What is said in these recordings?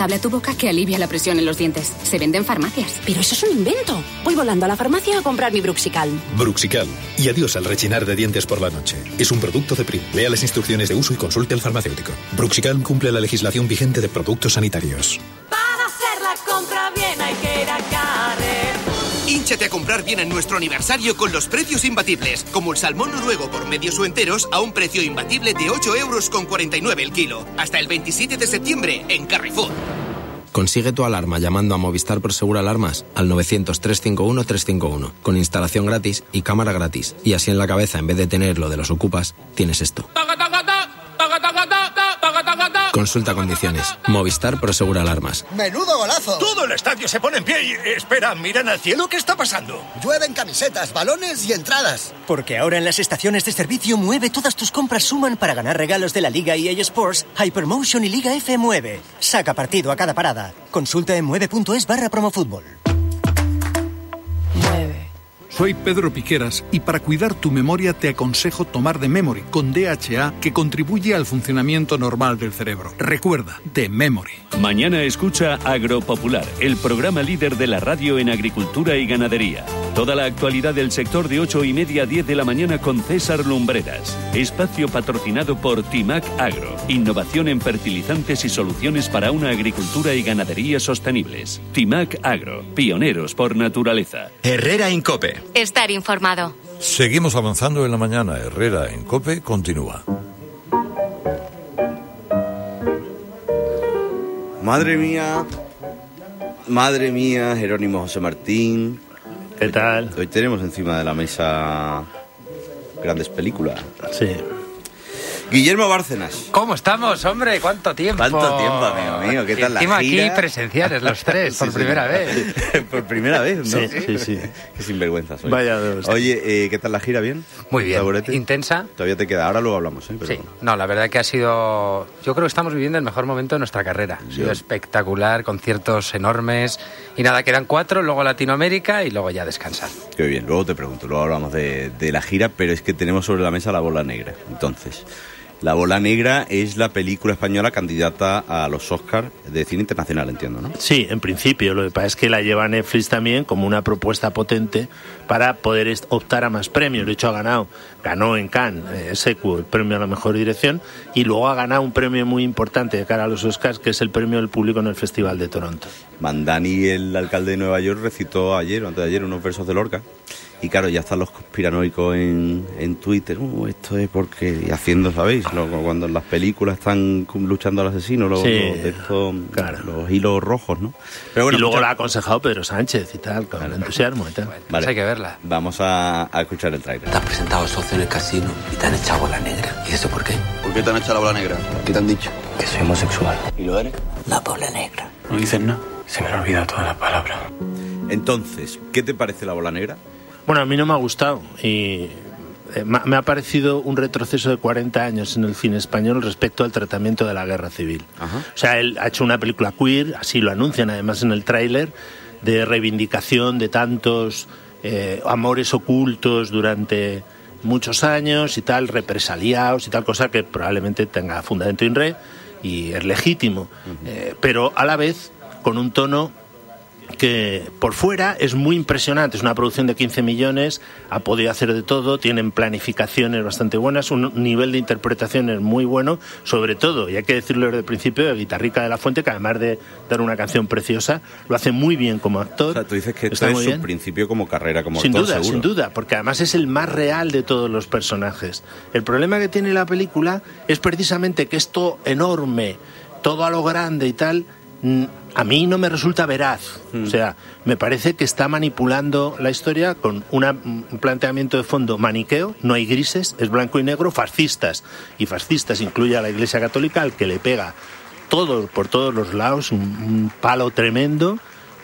adaptable a tu boca que alivia la presión en los dientes. Se vende en farmacias. Pero eso es un invento. Voy volando a la farmacia a comprar mi Bruxical. Bruxical. Y adiós al rechinar de dientes por la noche. Es un producto de Prim. Lea las instrucciones de uso y consulte al farmacéutico. Bruxical cumple la legislación vigente de productos sanitarios. Para hacer la compra bien hay que ir a Carrer. Hínchate a comprar bien en nuestro aniversario con los precios imbatibles, como el salmón noruego por medios o enteros a un precio imbatible de 8,49 € el kilo. Hasta el 27 de septiembre en Carrefour. Consigue tu alarma llamando a Movistar Prosegur Alarmas al 900-351-351, con instalación gratis y cámara gratis. Y así en la cabeza, en vez de tener lo de los ocupas, tienes esto. Consulta condiciones. Movistar Prosegur Alarmas. ¡Menudo golazo! Todo el estadio se pone en pie y... Espera, miran al cielo, ¿qué está pasando? Llueven camisetas, balones y entradas. Porque ahora en las estaciones de servicio Mueve todas tus compras suman para ganar regalos de la Liga EA Sports, Hypermotion y Liga F Mueve. Saca partido a cada parada. Consulta en mueve.es/promofutbol. Soy Pedro Piqueras y para cuidar tu memoria te aconsejo tomar The Memory con DHA, que contribuye al funcionamiento normal del cerebro. Recuerda, The Memory. Mañana escucha Agropopular, el programa líder de la radio en agricultura y ganadería. Toda la actualidad del sector de 8:30 a 10 de la mañana con César Lumbreras. Espacio patrocinado por Timac Agro. Innovación en fertilizantes y soluciones para una agricultura y ganadería sostenibles. Timac Agro, pioneros por naturaleza. Herrera en COPE. Estar informado. Seguimos avanzando en la mañana. Herrera en COPE continúa. Madre mía, Jerónimo José Martín. ¿Qué tal? Hoy tenemos encima de la mesa grandes películas. Sí. Guillermo Bárcenas. ¿Cómo estamos, hombre? ¿Cuánto tiempo? ¿Cuánto tiempo, amigo mío? ¿Qué tal la gira? Encima aquí presenciales los tres, Sí, por primera vez. Por primera vez, ¿no? Sí. Qué sinvergüenza soy. Vaya dos. Oye, ¿qué tal la gira? ¿Bien? Muy bien. ¿Taburete? Intensa. Todavía te queda. Ahora luego hablamos, ¿eh? Pero... Sí. No, la verdad que ha sido... Yo creo que estamos viviendo el mejor momento de nuestra carrera. Ha sido espectacular, conciertos enormes. Y nada, quedan 4, luego Latinoamérica y luego ya descansar. Qué bien. Luego te pregunto, luego hablamos de la gira, pero es que tenemos sobre la mesa La Bola Negra. Entonces... La Bola Negra es la película española candidata a los Oscars de cine internacional, entiendo, ¿no? Sí, en principio. Lo que pasa es que la lleva Netflix también como una propuesta potente para poder optar a más premios. De hecho, ganó en Cannes, Secu, el premio a la mejor dirección, y luego ha ganado un premio muy importante de cara a los Oscars, que es el premio del público en el Festival de Toronto. Mandani, el alcalde de Nueva York, recitó ayer o antes de ayer unos versos de Lorca. Y claro, ya están los conspiranoicos en Twitter. Esto es porque, haciendo, ¿sabéis? Cuando en las películas están luchando al asesino, los hilos rojos, ¿no? Pero bueno, y luego la ha aconsejado Pedro Sánchez y tal, con entusiasmo y tal. Vale. Hay que verla. Vamos a escuchar el tráiler. Te has presentado socio en el casino y te han echado bola negra. ¿Y eso por qué? ¿Por qué te han echado la bola negra? ¿Qué te han dicho? Que soy homosexual. ¿Y lo eres? La bola negra. ¿No dices nada? Se me han olvidado todas las palabras. Entonces, ¿qué te parece La Bola Negra? Bueno, a mí no me ha gustado y me ha parecido un retroceso de 40 años en el cine español respecto al tratamiento de la guerra civil. Ajá. O sea, él ha hecho una película queer, así lo anuncian además en el tráiler, de reivindicación de tantos amores ocultos durante muchos años y tal, represaliados y tal, cosa que probablemente tenga fundamento in re y es legítimo, pero a la vez con un tono que por fuera es muy impresionante. Es una producción de 15 millones, ha podido hacer de todo, tienen planificaciones bastante buenas, un nivel de interpretaciones muy bueno, sobre todo, y hay que decirlo desde el principio, el Guitarrica de la Fuente, que además de dar una canción preciosa, lo hace muy bien como actor. O sea, tú dices que esto es su principio como carrera, como sin actor, duda, seguro. Sin duda, porque además es el más real de todos los personajes. El problema que tiene la película es precisamente que esto enorme, todo a lo grande y tal, a mí no me resulta veraz. O sea, me parece que está manipulando la historia con un planteamiento de fondo maniqueo, no hay grises, es blanco y negro, fascistas. Y fascistas incluye a la Iglesia Católica, al que le pega por todos los lados un palo tremendo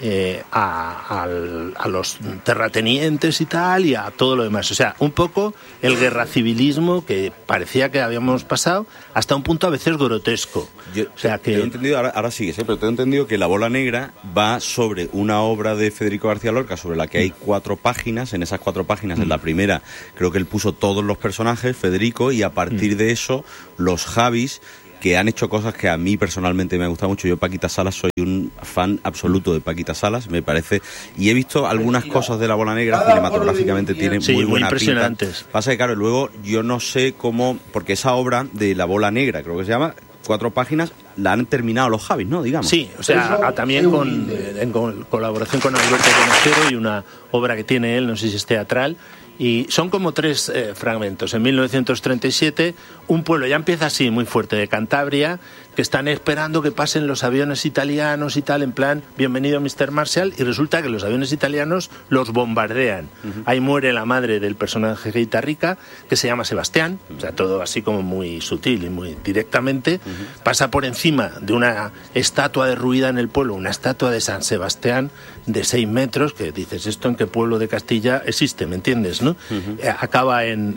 a los terratenientes y tal, y a todo lo demás. O sea, un poco el guerracivilismo que parecía que habíamos pasado hasta un punto a veces grotesco. Te he entendido, ahora sigues, pero te he entendido que La Bola Negra va sobre una obra de Federico García Lorca sobre la que hay 4 páginas. En esas 4 páginas, en la primera, creo que él puso todos los personajes, Federico, y a partir de eso, los Javis que han hecho cosas que a mí personalmente me ha gustado mucho. Yo Paquita Salas soy un fan absoluto de Paquita Salas, me parece, y he visto algunas cosas de La Bola Negra, cinematográficamente tiene muy buena impresionantes. Pinta. Pasa que claro, luego yo no sé cómo, porque esa obra de La Bola Negra, creo que se llama, 4 páginas, la han terminado los Javis, ¿no? Digamos. Sí, o sea, también en colaboración con Alberto Conejero y una obra que tiene él, no sé si es teatral, y son como 3 fragmentos. En 1937, un pueblo, ya empieza así, muy fuerte, de Cantabria, que están esperando que pasen los aviones italianos y tal, en plan, bienvenido Mr. Marshall, y resulta que los aviones italianos los bombardean. Ahí muere la madre del personaje guitarrica, que se llama Sebastián, o sea, todo así como muy sutil y muy directamente, pasa por encima de una estatua derruida en el pueblo, una estatua de San Sebastián de 6 metros, que dices, ¿esto en qué pueblo de Castilla existe? ¿Me entiendes, no? Acaba en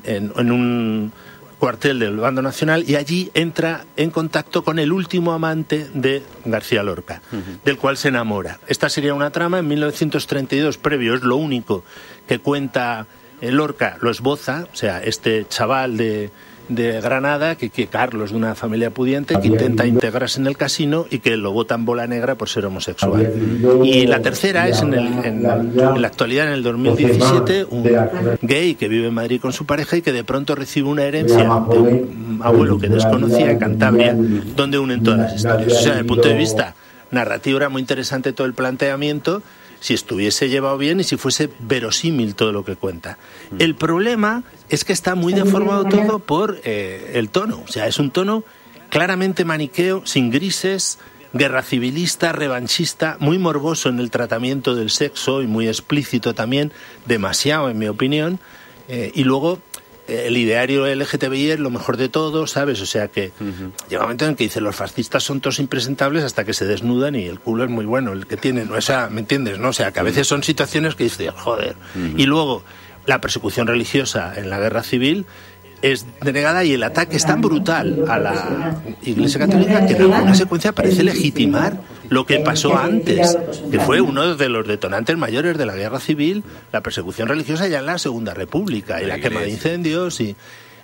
un cuartel del Bando Nacional y allí entra en contacto con el último amante de García Lorca, del cual se enamora. Esta sería una trama. En 1932, previo, es lo único que cuenta Lorca, lo esboza, o sea, este chaval de Granada, que Carlos, de una familia pudiente, que intenta integrarse en el casino y que lo botan Bola Negra por ser homosexual. Y la tercera es en la actualidad, en el 2017, un gay que vive en Madrid con su pareja y que de pronto recibe una herencia de un abuelo que desconocía en Cantabria, donde unen todas las historias. O sea, desde el punto de vista narrativo era muy interesante todo el planteamiento, si estuviese llevado bien y si fuese verosímil todo lo que cuenta. El problema es que está muy deformado todo por el tono. O sea, es un tono claramente maniqueo, sin grises, guerra civilista, revanchista, muy morboso en el tratamiento del sexo y muy explícito también, demasiado en mi opinión. Y luego el ideario LGTBI es lo mejor de todo, ¿sabes? O sea que llega un momento en que dice los fascistas son todos impresentables hasta que se desnudan y el culo es muy bueno el que tienen, o sea, ¿me entiendes? ¿No? O sea, que a veces son situaciones que dices, joder. Y luego la persecución religiosa en la guerra civil es denegada y el ataque es tan brutal a la Iglesia Católica que en alguna secuencia parece legitimar lo que pasó antes, que fue uno de los detonantes mayores de la guerra civil, la persecución religiosa ya en la Segunda República, y la quema de incendios y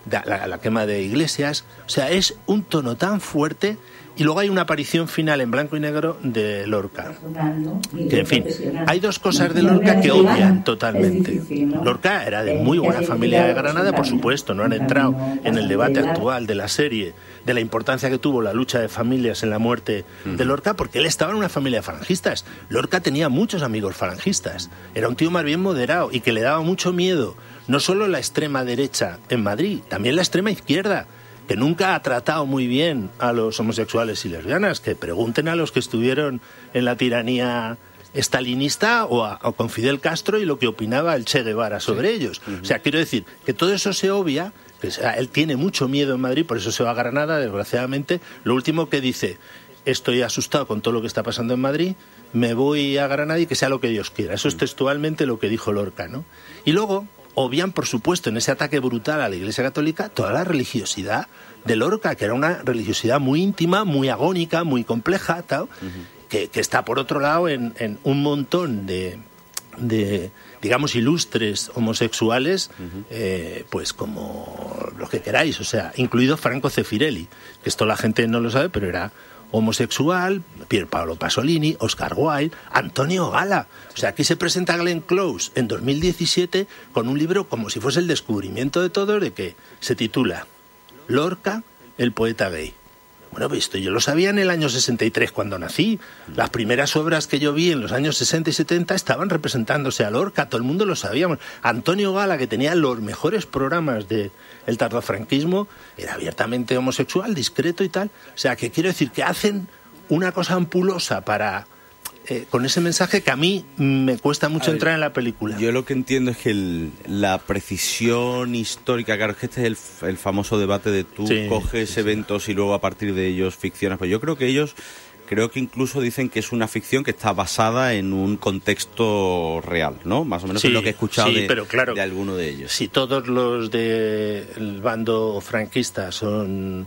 la quema de iglesias. O sea, es un tono tan fuerte. Y luego hay una aparición final en blanco y negro de Lorca. Que, en fin, hay 2 cosas de Lorca que odian totalmente. Lorca era de muy buena familia de Granada, por supuesto, no han entrado en el debate actual de la serie, de la importancia que tuvo la lucha de familias en la muerte de Lorca, porque él estaba en una familia de falangistas. Lorca tenía muchos amigos falangistas. Era un tío más bien moderado y que le daba mucho miedo, no solo la extrema derecha en Madrid, también la extrema izquierda, que nunca ha tratado muy bien a los homosexuales y lesbianas, que pregunten a los que estuvieron en la tiranía estalinista o con Fidel Castro y lo que opinaba el Che Guevara sobre ellos. O sea, quiero decir que todo eso se obvia, que él tiene mucho miedo en Madrid, por eso se va a Granada, desgraciadamente. Lo último que dice, estoy asustado con todo lo que está pasando en Madrid, me voy a Granada y que sea lo que Dios quiera. Eso es textualmente lo que dijo Lorca, ¿no? Y luego obvian, por supuesto, en ese ataque brutal a la Iglesia Católica, toda la religiosidad de Lorca, que era una religiosidad muy íntima, muy agónica, muy compleja, tal, que está, por otro lado, en un montón de digamos, ilustres homosexuales, pues como los que queráis, o sea, incluido Franco Zeffirelli, que esto la gente no lo sabe, pero era homosexual, Pierpaolo Pasolini, Oscar Wilde, Antonio Gala. O sea, aquí se presenta Glenn Close en 2017 con un libro como si fuese el descubrimiento de todos, de que se titula Lorca, el poeta gay. Bueno, pues esto yo lo sabía en el año 63 cuando nací. Las primeras obras que yo vi en los años 60 y 70 estaban representándose a Lorca, todo el mundo lo sabíamos. Antonio Gala, que tenía los mejores programas del tardofranquismo, era abiertamente homosexual, discreto y tal. O sea, que quiero decir que hacen una cosa ampulosa para con ese mensaje que a mí me cuesta mucho entrar en la película. Yo lo que entiendo es que la precisión histórica, claro, es que este es el famoso debate de tú coges eventos y luego a partir de ellos ficcionas. Pues yo creo que ellos, incluso dicen que es una ficción que está basada en un contexto real, ¿no? Más o menos es lo que he escuchado de alguno de ellos. Si todos los del bando franquista son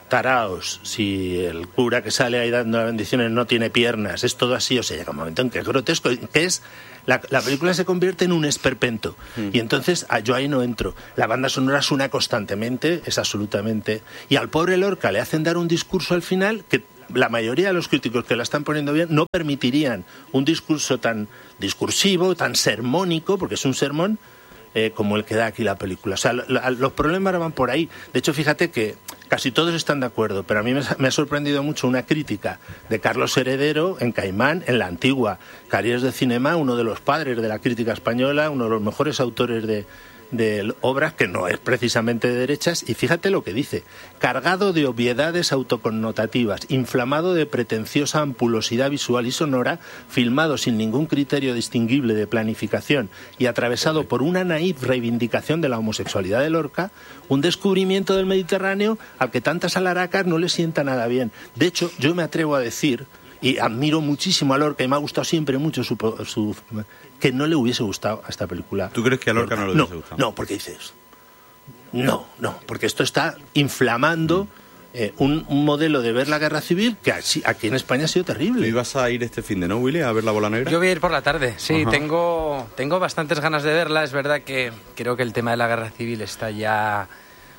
taraos, si el cura que sale ahí dando las bendiciones no tiene piernas, es todo así, o sea, llega un momento en que es grotesco, que es... La película se convierte en un esperpento y entonces yo ahí no entro. La banda sonora suena constantemente, es absolutamente... Y al pobre Lorca le hacen dar un discurso al final que la mayoría de los críticos que la están poniendo bien no permitirían un discurso tan discursivo, tan sermónico, porque es un sermón, como el que da aquí la película. O sea, los problemas van por ahí. De hecho, fíjate que casi todos están de acuerdo, pero a mí me ha sorprendido mucho una crítica de Carlos Heredero en Caimán, en la antigua Carrieres de Cinema, uno de los padres de la crítica española, uno de los mejores autores de obras que no es precisamente de derechas, y fíjate lo que dice: cargado de obviedades autoconnotativas, inflamado de pretenciosa ampulosidad visual y sonora, filmado sin ningún criterio distinguible de planificación y atravesado por una naif reivindicación de la homosexualidad de Lorca, un descubrimiento del Mediterráneo al que tantas alaracas no le sienta nada bien. De hecho, yo me atrevo a decir, y admiro muchísimo a Lorca y me ha gustado siempre mucho su que no le hubiese gustado a esta película. ¿Tú crees que a Lorca no le hubiese gustado? No, porque dices... No, porque esto está inflamando un modelo de ver la guerra civil que aquí en España ha sido terrible. ¿Tú ibas a ir este fin de, no, Willy, a ver La Bola Negra? Yo voy a ir por la tarde, sí. Tengo bastantes ganas de verla. Es verdad que creo que el tema de la guerra civil está ya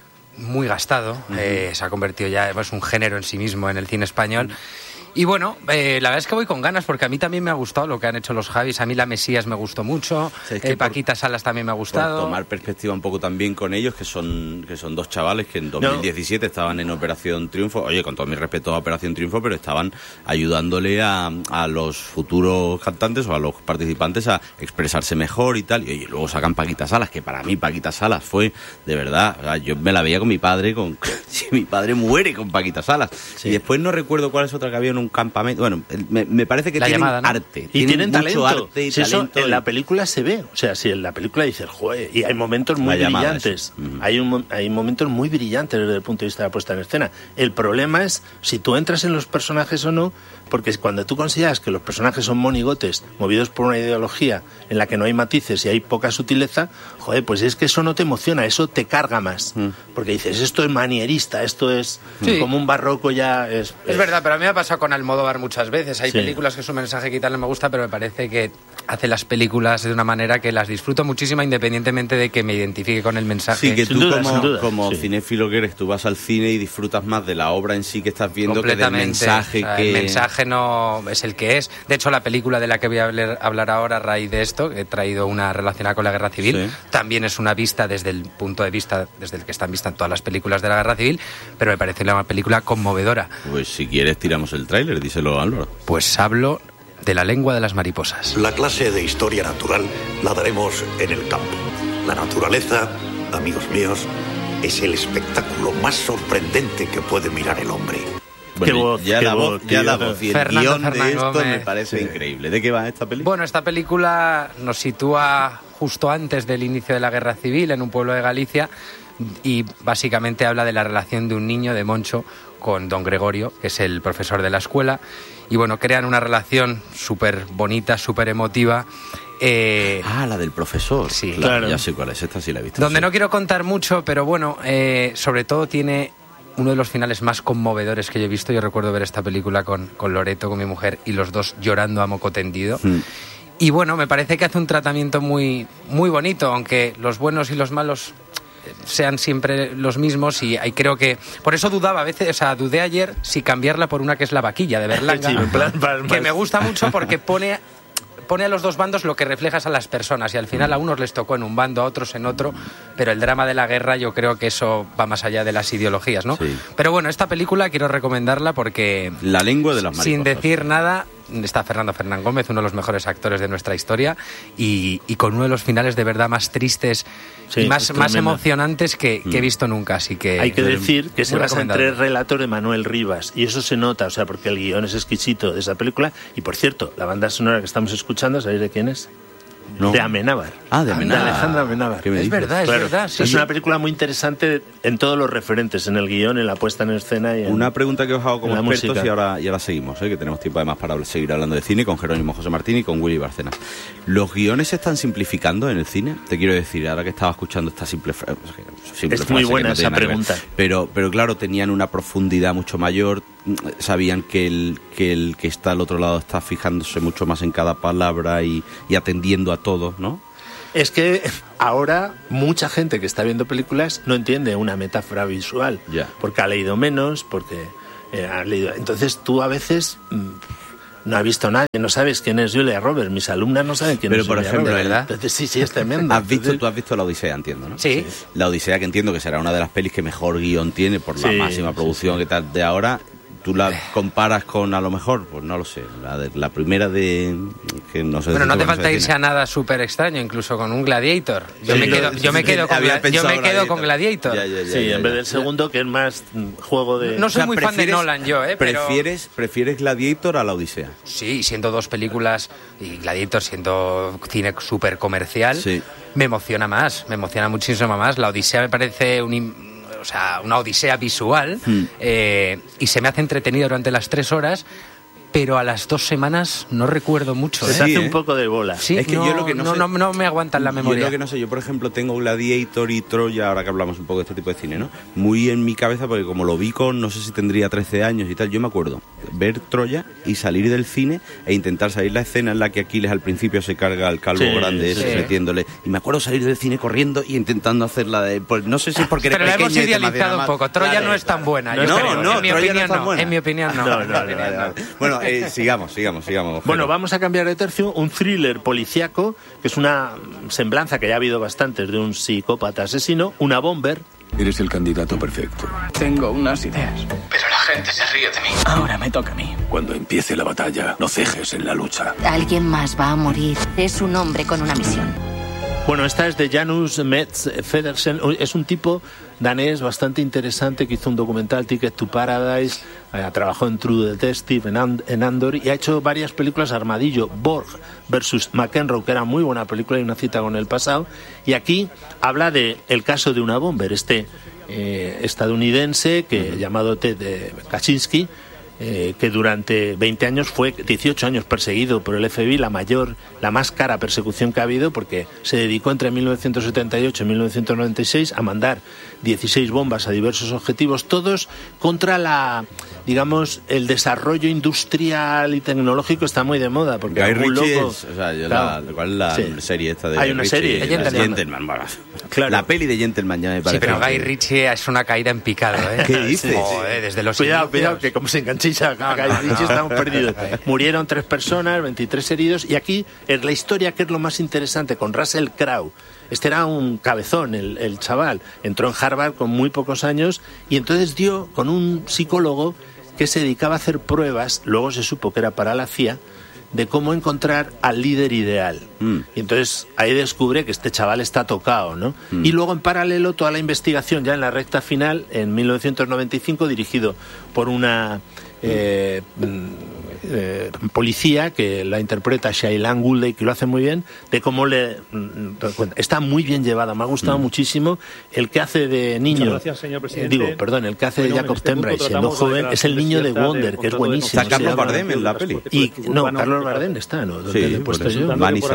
muy gastado. Se ha convertido ya en un género en sí mismo en el cine español. Y bueno, la verdad es que voy con ganas, porque a mí también me ha gustado lo que han hecho los Javis. A mí La Mesías me gustó mucho, Paquita Salas también me ha gustado. Por tomar perspectiva un poco también con ellos, que son dos chavales que en 2017 estaban en Operación Triunfo. Oye, con todo mi respeto a Operación Triunfo, pero estaban ayudándole a los futuros cantantes o a los participantes a expresarse mejor y tal. Y oye, luego sacan Paquita Salas, que para mí Paquita Salas fue, de verdad, o sea, yo me la veía con mi padre, si mi padre muere con Paquita Salas. Sí. Y después no recuerdo cuál es otra que había en un campamento. Bueno, me parece que tienen arte. Y tienen talento. Arte y talento. Eso en la película se ve. O sea, si en la película dices, joder, y hay momentos muy brillantes. Hay momentos muy brillantes desde el punto de vista de la puesta en escena. El problema es si tú entras en los personajes o no, porque cuando tú consideras que los personajes son monigotes, movidos por una ideología en la que no hay matices y hay poca sutileza, joder, pues es que eso no te emociona, eso te carga más. Porque dices, esto es manierista, esto es como un barroco ya... Es verdad, pero a mí me ha pasado con Almodóvar muchas veces. Hay películas que su mensaje que tal no me gusta, pero me parece que hace las películas de una manera que las disfruto muchísimo, independientemente de que me identifique con el mensaje. Sí, que tú como cinéfilo que eres, tú vas al cine y disfrutas más de la obra en sí que estás viendo que del mensaje que... El mensaje no es el que es. De hecho, la película de la que voy a hablar ahora, a raíz de esto, que he traído una relacionada con la guerra civil, también es una vista desde el punto de vista desde el que están vistas todas las películas de la guerra civil, pero me parece una película conmovedora. Pues si quieres tiramos el tráiler, díselo, Álvaro. Pues hablo de La lengua de las mariposas. La clase de historia natural la daremos en el campo. La naturaleza, amigos míos, es el espectáculo más sorprendente que puede mirar el hombre. Bueno, la voz y el guión de esto me parece increíble. ¿De qué va esta película? Bueno, esta película nos sitúa justo antes del inicio de la Guerra Civil en un pueblo de Galicia y básicamente habla de la relación de un niño, de Moncho, con don Gregorio, que es el profesor de la escuela. Y bueno, crean una relación súper bonita, súper emotiva. La del profesor. Sí, claro. Ya sé cuál es, esta sí la he visto. Donde no quiero contar mucho, pero bueno, sobre todo tiene uno de los finales más conmovedores que yo he visto. Yo recuerdo ver esta película con Loreto, con mi mujer, y los dos llorando a moco tendido. Y bueno, me parece que hace un tratamiento muy, muy bonito, aunque los buenos y los malos sean siempre los mismos, y creo que por eso dudaba a veces, o sea, dudé ayer si cambiarla por una que es La vaquilla de Berlanga, que me gusta mucho porque pone a los dos bandos lo que reflejas a las personas, y al final a unos les tocó en un bando, a otros en otro, pero el drama de la guerra yo creo que eso va más allá de las ideologías, ¿no? Sí. Pero bueno, esta película quiero recomendarla porque... La lengua de las mariposas. Sin decir nada, está Fernando Fernán Gómez, uno de los mejores actores de nuestra historia, y con uno de los finales de verdad más tristes y más emocionantes que he visto nunca, así que... Hay que decir que se basa en 3 relatos de Manuel Rivas, y eso se nota, o sea, porque el guión es exquisito de esa película, y por cierto, la banda sonora que estamos escuchando, ¿sabéis de quién es? No. De Amenábar. De Amenábar. De Alejandro Amenábar. Es verdad. Sí. Es una película muy interesante en todos los referentes, en el guión, en la puesta en escena y en una pregunta que os hago como expertos música. y ahora seguimos, que tenemos tiempo además para seguir hablando de cine con Jerónimo José Martín y con Willy Bárcenas. ¿Los guiones se están simplificando en el cine? Te quiero decir, ahora que estaba escuchando esta simple frase. Es muy buena esa pregunta. Pero claro, tenían una profundidad mucho mayor, sabían que el que está al otro lado está fijándose mucho más en cada palabra y atendiendo a todo, ¿no? Es que ahora mucha gente que está viendo películas no entiende una metáfora visual, porque ha leído menos, porque ha leído... Entonces tú a veces no has visto a nadie, no sabes quién es Julia Roberts, mis alumnas no saben quién es Julia Roberts. ¿Verdad? Entonces sí, es tremendo. Tú has visto La Odisea, entiendo, ¿no? Sí. La Odisea, que entiendo que será una de las pelis que mejor guión tiene por la máxima producción que tal de ahora. ¿Tú la comparas con, a lo mejor, pues no lo sé, la primera de... que no sé. Bueno, no hace falta irse a nada súper extraño, incluso con un Gladiator. Yo me quedo con Gladiator. Sí, en vez del segundo, que es más juego de... No soy muy fan de Nolan yo, pero... ¿Prefieres Gladiator a La Odisea? Sí, siendo dos películas, y Gladiator siendo cine súper comercial, me emociona muchísimo más. La Odisea me parece una odisea visual y se me hace entretenido durante las 3 horas, pero a las 2 semanas no recuerdo mucho. Se hace un poco de bola. Sí, es que yo lo que no me aguantan la memoria. Yo lo que no sé, yo por ejemplo tengo Gladiator y Troya, ahora que hablamos un poco de este tipo de cine, ¿no? Muy en mi cabeza, porque como lo vi con, no sé si tendría 13 años y tal, yo me acuerdo ver Troya y salir del cine e intentar salir la escena en la que Aquiles al principio se carga al calvo grande ese, metiéndole. Y me acuerdo salir del cine corriendo y intentando hacerla de... Pues no sé si es porque... Pero la hemos idealizado un poco. Troya no es tan buena. En mi opinión no. Bueno, sigamos. Bueno, vamos a cambiar de tercio. Un thriller policíaco, que es una semblanza que ya ha habido bastantes de un psicópata asesino, Una Bomber. Eres el candidato perfecto. Tengo unas ideas, pero la gente se ríe de mí. Ahora me toca a mí. Cuando empiece la batalla, no cejes en la lucha. Alguien más va a morir. Es un hombre con una misión. Bueno, esta es de Janus Metz Federsen. Es un tipo danés bastante interesante que hizo un documental, Ticket to Paradise, trabajó en True Detective, en Andor, y ha hecho varias películas. Armadillo, Borg versus McEnroe, que era muy buena película y una cita con el pasado. Y aquí habla de el caso de Una Bomber, estadounidense llamado Ted Kaczynski, que durante 20 años 18 años perseguido por el FBI, la más cara persecución que ha habido, porque se dedicó entre 1978 y 1996 a mandar 16 bombas a diversos objetivos, todos contra el desarrollo industrial y tecnológico. Está muy de moda, porque Guy Ritchie loco... ¿cuál es la serie esta de Hay una Ritchie? serie, Gentleman. Claro. La peli de Gentleman ya me parece. Sí, pero Guy Ritchie es una caída en picado, ¿eh? ¿Qué dices? Desde los cuidado, que como se enganchilla Guy Ritchie estamos perdidos. Murieron 3 personas, 23 heridos, y aquí es la historia que es lo más interesante, con Russell Crowe. Este era un cabezón, el chaval. Entró en Harvard con muy pocos años y entonces dio con un psicólogo que se dedicaba a hacer pruebas, luego se supo que era para la CIA, de cómo encontrar al líder ideal. Y entonces ahí descubre que este chaval está tocado, ¿no? Y luego en paralelo toda la investigación ya en la recta final, en 1995, dirigido por una policía que la interpreta Shailene Woodley, que lo hace muy bien, de cómo está muy bien llevada. Me ha gustado muchísimo. El que hace de niño, gracias, señor presidente. El que hace de Jacob Tembray siendo joven, es el niño de Wonder, que es buenísimo. Está Carlos Bardem en la peli. Carlos Bardem está, ¿no? Sí, he puesto yo.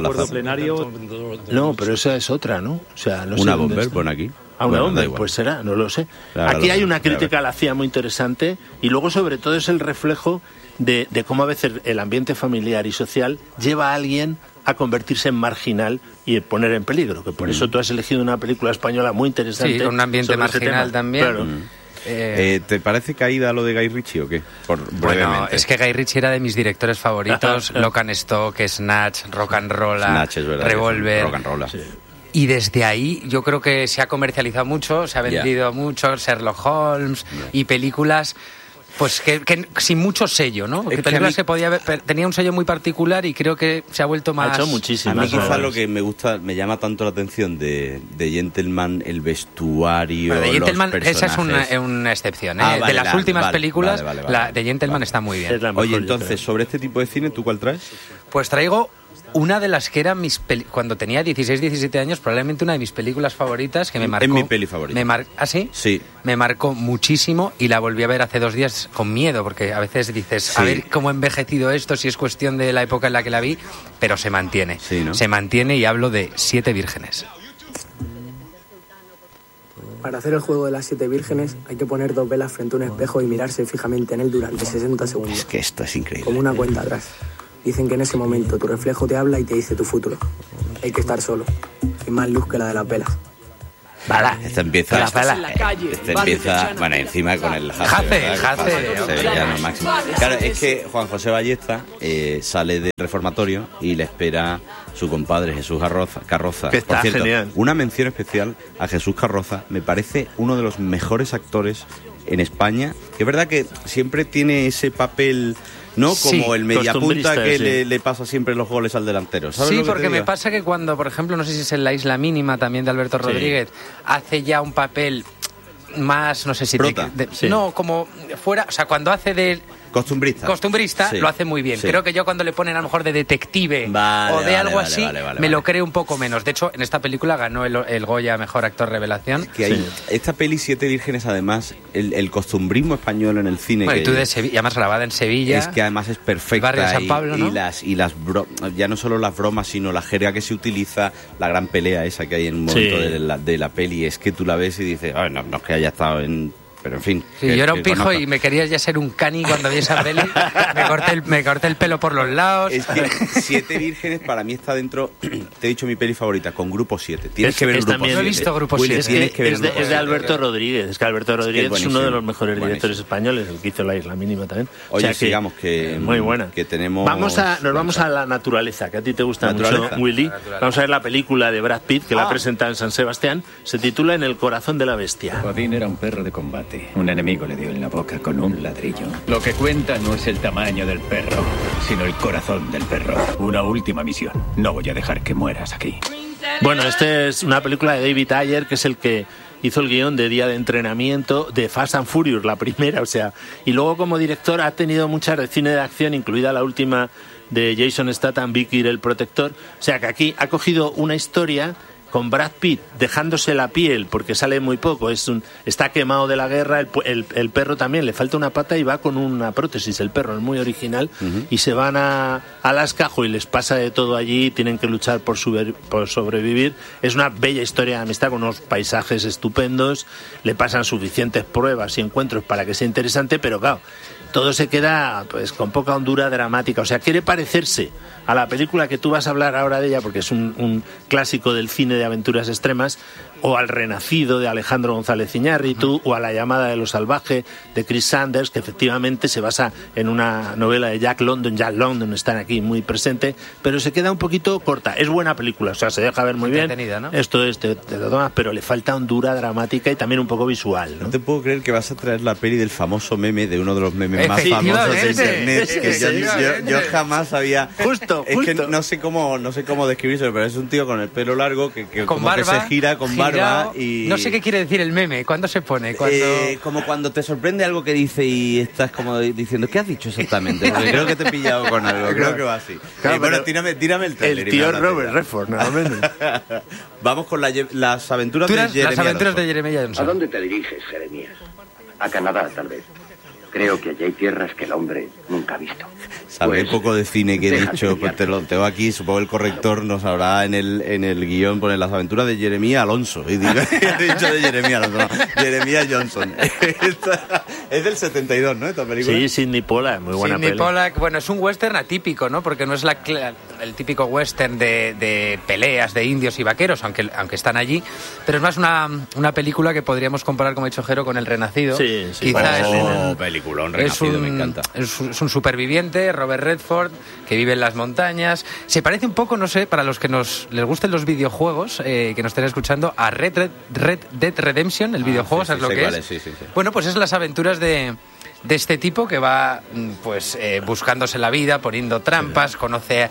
No, pero esa es otra, ¿no? O sea, no sé. Una Bomber, pon aquí. Una Bomber, pues será, no lo sé. Aquí hay una crítica a la CIA muy interesante, y luego sobre todo es el reflejo de cómo a veces el ambiente familiar y social lleva a alguien a convertirse en marginal y poner en peligro, que por eso tú has elegido una película española muy interesante. Sí, con un ambiente marginal también. Claro. ¿Te parece caída lo de Guy Ritchie o qué? Bueno, es que Guy Ritchie era de mis directores favoritos. Lock and Stock, Snatch, Rock and Roll, Revolver. Rock and Roll. Sí. Y desde ahí yo creo que se ha comercializado mucho, se ha vendido mucho, Sherlock Holmes y películas pues que sin mucho sello, ¿no? Porque películas que podía ver, tenía un sello muy particular y creo que se ha vuelto más... Ha hecho muchísimo. A mí quizás lo que me llama tanto la atención de Gentleman, el vestuario, de Gentleman, los personajes. esa es una excepción, ¿eh? De las últimas películas, la de Gentleman está muy bien. Oye, entonces, sobre este tipo de cine, ¿tú cuál traes? Pues traigo una de las que eran cuando tenía 16, 17 años, probablemente una de mis películas favoritas que me marcó. Es mi peli favorita. ¿Ah, sí? Sí. Me marcó muchísimo y la volví a ver hace 2 días con miedo, porque a veces dices, Sí. a ver cómo ha envejecido esto, si es cuestión de la época en la que la vi, pero se mantiene. Sí, ¿no? Se mantiene y hablo de 7 vírgenes. Para hacer el juego de las 7 vírgenes hay que poner 2 velas frente a un espejo y mirarse fijamente en él durante 60 segundos. Es que esto es increíble. Como una cuenta atrás. Dicen que en ese momento tu reflejo te habla y te dice tu futuro. Hay que estar solo, sin más luz que la de las velas. Bala. Esta empieza, bueno, encima con el Jace, sevillano máximo. Claro, es que Juan José Ballesta sale del reformatorio y le espera su compadre Jesús Carroza. Que está por cierto, genial. Una mención especial a Jesús Carroza, me parece uno de los mejores actores en España, que es verdad que siempre tiene ese papel, ¿no? Como Sí, el mediapunta que sí. le pasa siempre los goles al delantero. ¿Sabes Sí, lo que porque te me digo? pasa que cuando, por ejemplo, no sé si es en La Isla Mínima también de Alberto Rodríguez, hace ya un papel más, no sé si... Prota. No, como fuera, o sea, cuando hace de... Costumbrista. Sí. Lo hace muy bien. Sí. Creo que yo cuando le ponen a lo mejor de detective o de algo así, me lo creo un poco menos. De hecho, en esta película ganó el Goya Mejor Actor Revelación. Que hay, esta peli Siete Vírgenes, además, el costumbrismo español en el cine. Bueno, que y tú de Sevilla, además grabada en Sevilla. Es que además es perfecta. Barrio de San Pablo, ¿no? Y las ya no solo las bromas, sino la jerga que se utiliza, la gran pelea esa que hay en un momento de la peli, es que tú la ves y dices, no es que haya estado en... Pero en fin. Sí, yo era un pijo y me querías ya ser un cani cuando vi esa peli. me corté el pelo por los lados. Es que Siete Vírgenes para mí está dentro, te he dicho mi peli favorita, con Grupo 7. Tienes que ver Grupo 7. No he visto Grupo 7. Es de Alberto Rodríguez. Es que Alberto Rodríguez es uno de los mejores directores españoles, el que hizo La Isla Mínima también. Oye, o sea sigamos que... Muy buena. Que tenemos... Nos vamos a la naturaleza, que a ti te gusta mucho, Willy. Vamos a ver la película de Brad Pitt, que la presenta en San Sebastián. Se titula En el corazón de la bestia. Odín era un perro de combate. Un enemigo le dio en la boca con un ladrillo. Lo que cuenta no es el tamaño del perro, sino el corazón del perro. Una última misión. No voy a dejar que mueras aquí. Bueno, esta es una película de David Ayer, que es el que hizo el guión de Día de Entrenamiento, de Fast and Furious, la primera, o sea, y luego como director ha tenido muchas de cine de acción, incluida la última de Jason Statham, Vicky el Protector, o sea que aquí ha cogido una historia con Brad Pitt dejándose la piel porque sale muy poco, está quemado de la guerra, el perro también le falta una pata y va con una prótesis, el perro es muy original, y se van a Las Cajo y les pasa de todo allí, tienen que luchar por sobrevivir. Es una bella historia de amistad con unos paisajes estupendos, le pasan suficientes pruebas y encuentros para que sea interesante, pero claro, todo se queda pues con poca hondura dramática, o sea, quiere parecerse a la película que tú vas a hablar ahora de ella, porque es un clásico del cine de aventuras extremas, o al Renacido de Alejandro González Iñárritu, o a La llamada de lo salvaje de Chris Sanders, que efectivamente se basa en una novela de Jack London. Jack London está aquí muy presente, pero se queda un poquito corta. Es buena película, o sea, se deja ver muy bien, ¿no? Esto es, te lo tomas, pero le falta hondura dramática y también un poco visual, ¿no? No te puedo creer que vas a traer la peli del famoso meme, de uno de los memes más famosos de internet, que yo jamás había... Es que no sé cómo describirlo, pero es un tío con el pelo largo que con como barba, que se gira con barba y... No sé qué quiere decir el meme, ¿cuándo se pone? Como cuando te sorprende algo que dice y estás como diciendo, ¿qué has dicho exactamente? Porque creo que te he pillado con algo, creo que va así. Claro, bueno, tírame el trailer. El tío Robert Redford, normalmente. Vamos con las aventuras de Jeremy Las aventuras de Jeremy Johnson. ¿A dónde te diriges, Jeremías? A Canadá, tal vez. Creo que allí hay tierras que el hombre nunca ha visto. Sabré poco de cine que he dicho, pues te lo tengo aquí, supongo el corrector nos habrá en el guión poner las aventuras de Jeremías Alonso. Y digo, he dicho de Jeremías Alonso, no, Jeremías Johnson. Es del 72, ¿no? Esta película. Sí, Sidney Pollack, muy buena Sidney película. Pollack, bueno, es un western atípico, ¿no? Porque no es el típico western de peleas de indios y vaqueros, aunque están allí, pero es más una película que podríamos comparar, como ha dicho Jero, con El Renacido. Sí. Quizá peliculón, Renacido, me encanta. Es un superviviente, Robert Redford, que vive en las montañas. Se parece un poco, no sé, para los que les gusten los videojuegos, que nos estén escuchando, a Red Dead Redemption, el videojuego, ¿sabes lo que es? Sí. Bueno, pues es las aventuras de este tipo que va pues buscándose la vida, poniendo trampas, conoce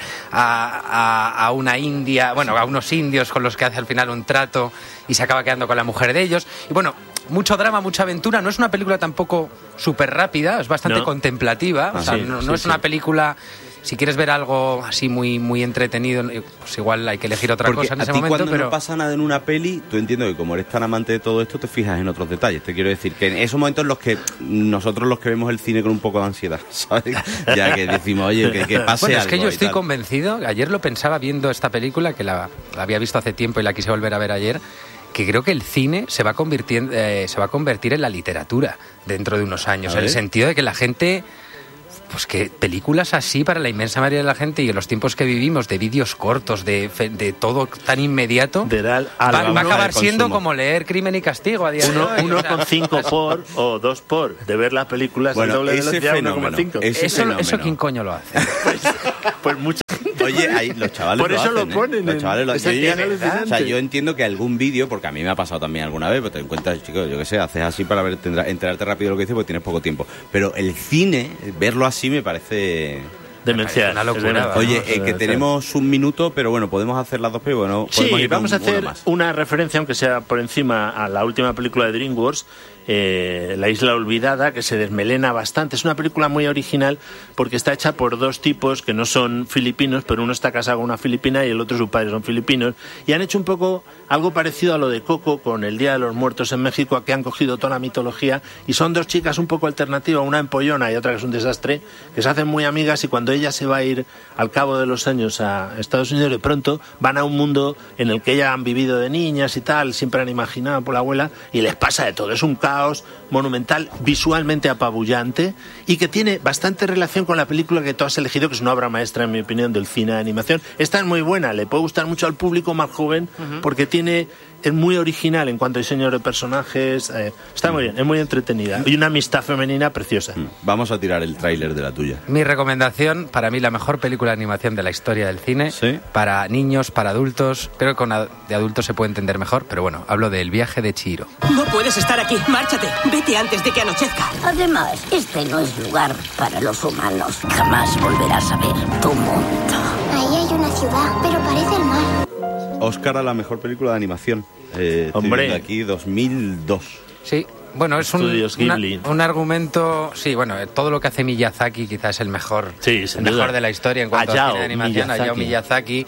a una india, bueno, a unos indios con los que hace al final un trato y se acaba quedando con la mujer de ellos. Y bueno, mucho drama, mucha aventura. No es una película tampoco súper rápida, es bastante contemplativa. O sea, no es una película si quieres ver algo así muy, muy entretenido, pues igual hay que elegir otra cosa en ese momento. Cuando no pasa nada en una peli, tú entiendo que como eres tan amante de todo esto, te fijas en otros detalles. Te quiero decir que en esos momentos en los que nosotros los que vemos el cine con un poco de ansiedad, ¿sabes? Ya que decimos, oye, que pase bueno, algo. Es que yo estoy convencido, ayer lo pensaba viendo esta película, que la había visto hace tiempo y la quise volver a ver ayer, que creo que el cine se va a convertir en la literatura dentro de unos años, en el sentido de que la gente, pues que películas así para la inmensa mayoría de la gente y en los tiempos que vivimos, de vídeos cortos, de todo tan inmediato, va a acabar siendo como leer Crimen y Castigo a día de hoy. 1,5 por o 2 por de ver las películas en doble velocidad, 1,5. Eso ¿quién coño lo hace? Pues mucha gente. Oye, ahí los chavales por eso lo hacen, lo ponen. Los chavales yo entiendo que algún vídeo, porque a mí me ha pasado también alguna vez, pues te encuentras, chicos, yo qué sé, haces así para enterarte rápido de lo que dices porque tienes poco tiempo. Pero el cine, verlo así me parece demencial, una locura. Oye, que tenemos un minuto, pero bueno, podemos hacer las dos, pero bueno, podemos ir vamos a hacer más. Una referencia, aunque sea por encima, a la última película de DreamWorks, La Isla Olvidada, que se desmelena bastante. Es una película muy original porque está hecha por dos tipos que no son filipinos, pero uno está casado con una filipina y el otro, sus padres son filipinos, y han hecho un poco algo parecido a lo de Coco con el Día de los Muertos en México, que han cogido toda la mitología, y son dos chicas un poco alternativas, una empollona y otra que es un desastre, que se hacen muy amigas, y cuando ella se va a ir al cabo de los años a Estados Unidos, de pronto van a un mundo en el que ellas han vivido de niñas y tal, siempre han imaginado por la abuela, y les pasa de todo. Es un caos monumental, visualmente apabullante, y que tiene bastante relación con la película que tú has elegido, que es una obra maestra, en mi opinión, del cine de animación. Esta es muy buena, le puede gustar mucho al público más joven, porque es muy original en cuanto a diseño de personajes, está muy bien, es muy entretenida, y una amistad femenina preciosa. Vamos a tirar el tráiler de la tuya. Mi recomendación, para mí la mejor película de animación de la historia del cine, ¿sí? Para niños, para adultos, creo que de adultos se puede entender mejor, pero bueno, hablo del Viaje de Chihiro. No puedes estar aquí, márchate, vete antes de que anochezca. Además, este no es lugar para los humanos, jamás volverás a ver tu mundo. Ahí hay una ciudad, pero parece el mar. Oscar a la mejor película de animación. Hombre, aquí 2002. Sí, bueno, es un argumento. Sí, bueno, todo lo que hace Miyazaki quizás es el mejor, de la historia en cuanto a cine de animación. Hayao Miyazaki.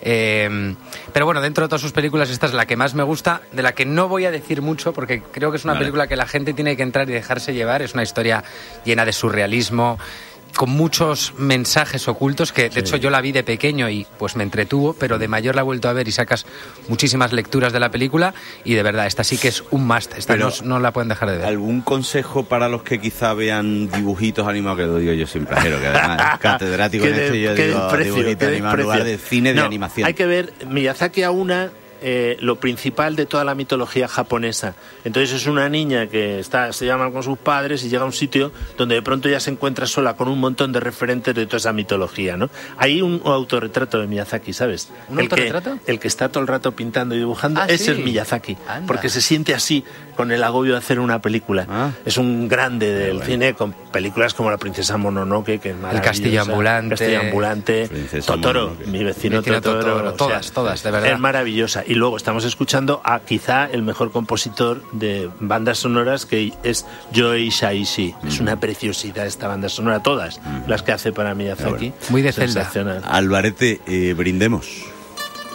Pero bueno, dentro de todas sus películas, esta es la que más me gusta, de la que no voy a decir mucho porque creo que es una película que la gente tiene que entrar y dejarse llevar. Es una historia llena de surrealismo, con muchos mensajes ocultos, que de hecho yo la vi de pequeño y pues me entretuvo, pero de mayor la he vuelto a ver y sacas muchísimas lecturas de la película, y de verdad, esta sí que es un must, esta no la pueden dejar de ver. ¿Algún consejo para los que quizá vean dibujitos animados? Que lo digo yo siempre, que además catedrático en esto, yo digo dibujitos animados en lugar de cine de animación. Hay que ver, Miyazaki aúna lo principal de toda la mitología japonesa. Entonces es una niña que se llama con sus padres y llega a un sitio donde de pronto ya se encuentra sola con un montón de referentes de toda esa mitología, ¿no? Hay un autorretrato de Miyazaki, ¿sabes? ¿Un autorretrato? El que está todo el rato pintando y dibujando, ese es Miyazaki. Anda. Porque se siente así, con el agobio de hacer una película. Es un grande del cine, con películas como La princesa Mononoke, que es maravillosa. El Castillo Ambulante. Totoro, mi vecino Totoro. Todas, de verdad. Es maravillosa. Y luego estamos escuchando a quizá el mejor compositor de bandas sonoras, que es Joe Hisaishi. Es una preciosidad esta banda sonora, todas las que hace para Miyazaki. Muy de Zelda. Alvarete, brindemos.